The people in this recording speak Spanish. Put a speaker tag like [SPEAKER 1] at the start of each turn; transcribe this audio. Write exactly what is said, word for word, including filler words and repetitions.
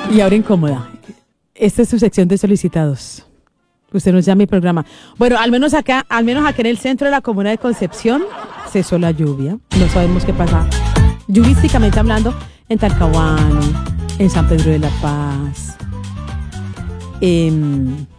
[SPEAKER 1] Y ahora incómoda. Esta es su sección de solicitados. Usted nos llama y programa. Bueno, al menos acá, al menos acá en el centro de la comuna de Concepción, cesó la lluvia. No sabemos qué pasa. Lluvísticamente hablando, en Talcahuano, en San Pedro de la Paz, en